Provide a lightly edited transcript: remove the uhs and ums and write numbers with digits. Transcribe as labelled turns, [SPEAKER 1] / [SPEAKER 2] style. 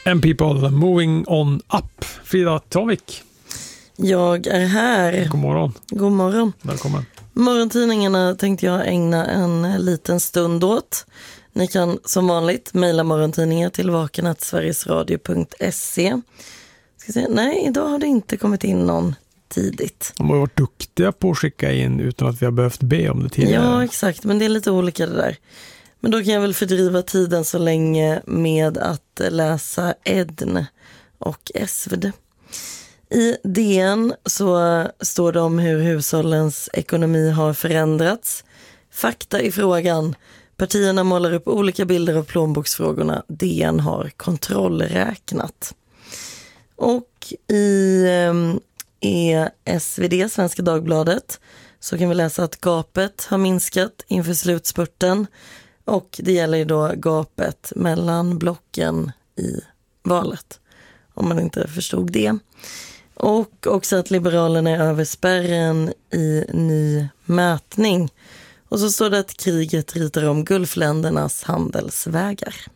[SPEAKER 1] And people moving on up. Frida Travik.
[SPEAKER 2] Jag är här.
[SPEAKER 1] God morgon.
[SPEAKER 2] God morgon.
[SPEAKER 1] Välkommen.
[SPEAKER 2] Morgontidningarna tänkte jag ägna en liten stund åt. Ni kan som vanligt mejla morgontidningar till vaken@sverigesradio.se. Ska se. Nej, idag har det inte kommit in någon tidigt.
[SPEAKER 1] De har varit duktiga på att skicka in utan att vi har behövt be om det tidigare.
[SPEAKER 2] Ja, exakt. Men det är lite olika det där. Men då kan jag väl fördriva tiden så länge med att läsa Edn och Esved. I DN så står det om hur hushållens ekonomi har förändrats. Fakta i frågan. Partierna målar upp olika bilder av plånboksfrågorna. DN har kontrollräknat. Och i SvD, Svenska Dagbladet, så kan vi läsa att gapet har minskat inför slutspurten. Och det gäller ju då gapet mellan blocken i valet. Om man inte förstod det. Och också att Liberalerna är över spärren i ny mätning. Och så står det att kriget ritar om Gulfländernas handelsvägar.